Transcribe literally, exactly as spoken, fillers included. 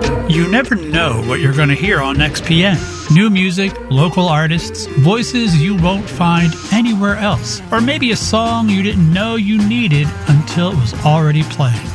You never know what you're going to hear on X P N. New music, local artists, voices you won't find anywhere else. Or maybe a song you didn't know you needed until it was already playing.